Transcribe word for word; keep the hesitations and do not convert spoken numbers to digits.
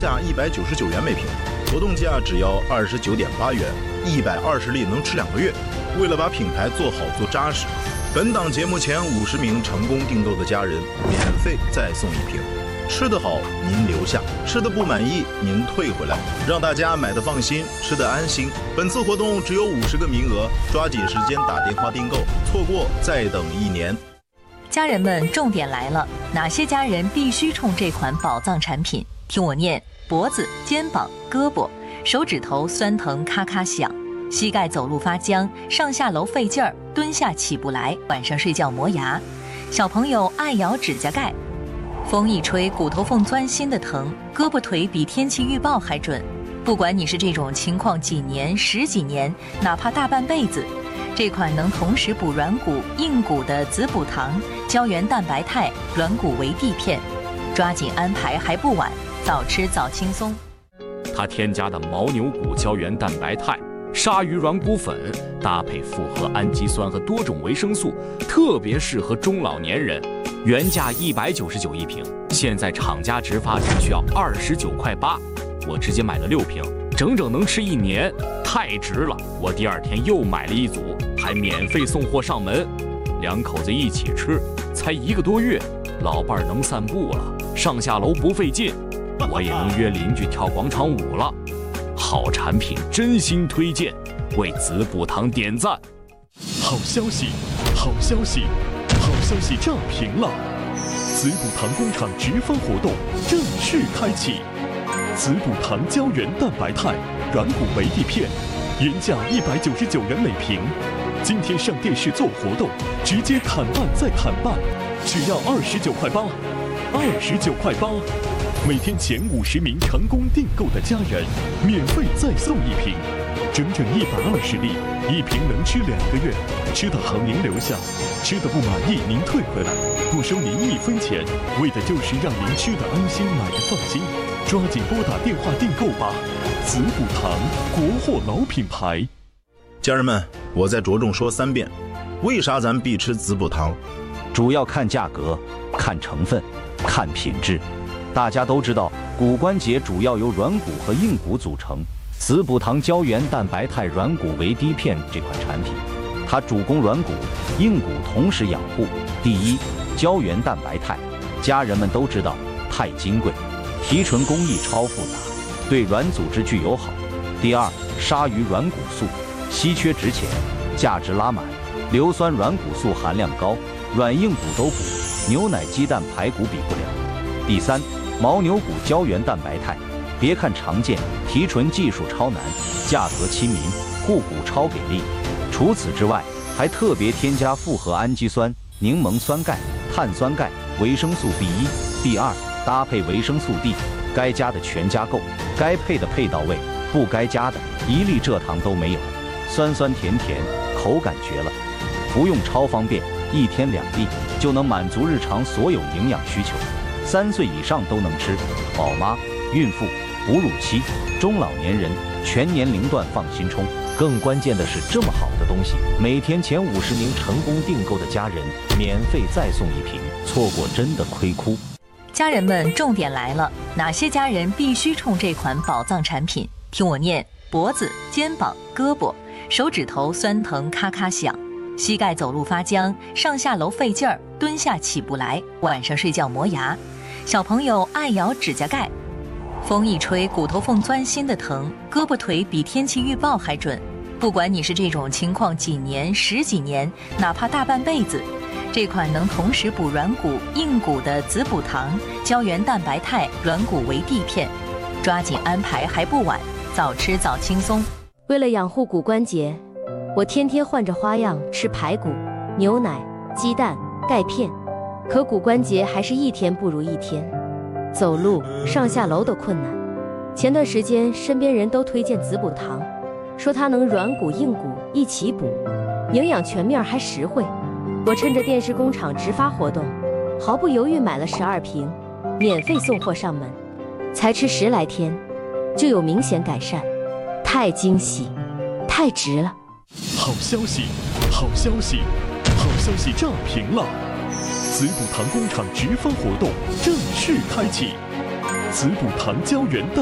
价一百九十九元每瓶，活动价只要二十九点八元，一百二十粒能吃两个月。为了把品牌做好做扎实，本档节目前五十名成功订购的家人免费再送一瓶。吃得好您留下，吃得不满意您退回来，让大家买得放心，吃得安心。本次活动只有五十个名额，抓紧时间打电话订购，错过再等一年。 家人们，重点来了，哪些家人必须冲这款宝藏产品？听我念：脖子、肩膀、胳膊、手指头酸疼咔咔响，膝盖走路发僵，上下楼费劲儿，蹲下起不来，晚上睡觉磨牙，小朋友爱咬指甲盖，风一吹骨头缝钻心的疼，胳膊腿比天气预报还准。不管你是这种情况几年、十几年，哪怕大半辈子，这款能同时补软骨、硬骨的子补糖、胶原蛋白肽、软骨维 D 片，抓紧安排还不晚，早吃早轻松。 它添加的牦牛骨胶原蛋白肽、鲨鱼软骨粉，搭配复合氨基酸和多种维生素，特别适合中老年人。原价一百九十九一瓶，现在厂家直发只需要二十九块八，我直接买了六瓶，整整能吃一年，太值了！我第二天又买了一组，还免费送货上门，两口子一起吃，才一个多月，老伴儿能散步了，上下楼不费劲，我也能约邻居跳广场舞了。好产品，真心推荐，为子补糖点赞。 好消息，好消息！好消息炸屏了！子补糖工厂直发活动正式开启，子补糖胶原蛋白肽、软骨维 D 片，原价一百九十九元每瓶，今天上电视做活动，直接砍半再砍半，只要二十九块八，二十九块八，每天前五十名成功订购的家人，免费再送一瓶，整整一百二十粒，一瓶能吃两个月，吃得好您留下，吃得不满意您退回来，不收您一分钱，为的就是让您吃得安心，买得放心。抓紧拨打电话订购吧，子补糖，国货老品牌。 家人们，我再着重说三遍，为啥咱必吃子补糖？ 主要看价格，看成分，看品质。大家都知道，骨关节主要由软骨和硬骨组成。子补糖胶原蛋白肽软骨维 D 片这款产品，它主攻软骨、硬骨同时养护。第一，胶原蛋白肽，家人们都知道，太金贵，提纯工艺超复杂，对软组织具有好。第二，鲨鱼软骨素，稀缺值钱，价值拉满，硫酸软骨素含量高，软硬骨都补，牛奶、鸡蛋、排骨比不了。第三，牦牛骨胶原蛋白肽，别看常见，提纯技术超难，价格亲民，护骨超给力。除此之外，还特别添加复合氨基酸、柠檬酸钙、碳酸钙、维生素 B 一、B 二，搭配维生素 D， 该加的全加够，该配的配到位，不该加的一粒蔗糖都没有，酸酸甜甜，口感绝了。服用超方便，一天两粒就能满足日常所有营养需求，三岁以上都能吃，宝妈、孕妇、哺乳期、中老年人全年龄段放心冲。更关键的是，这么好的东西，每天前五十名成功订购的家人免费再送一瓶，错过真的亏哭。 家人们，重点来了，哪些家人必须冲这款宝藏产品？听我念：脖子、肩膀、胳膊、手指头酸疼咔咔响，膝盖走路发僵，上下楼费劲儿，蹲下起不来，晚上睡觉磨牙，小朋友爱咬指甲盖，风一吹骨头缝钻心的疼，胳膊腿比天气预报还准。不管你是这种情况几年、十几年，哪怕大半辈子，这款能同时补软骨、硬骨的子补糖、胶原蛋白肽、软骨维 D 片，抓紧安排还不晚，早吃早轻松。 为了养护骨关节，我天天换着花样吃排骨、牛奶、鸡蛋、钙片，可骨关节还是一天不如一天，走路、上下楼都困难。前段时间身边人都推荐子补糖，说它能软骨硬骨一起补，营养全面还实惠。我趁着电视工厂直发活动，毫不犹豫买了十二瓶，免费送货上门，才吃十来天就有明显改善，太惊喜，太值了！ 好消息，好消息，好消息炸屏了！子补糖工厂直发活动正式开启， 子补糖胶原蛋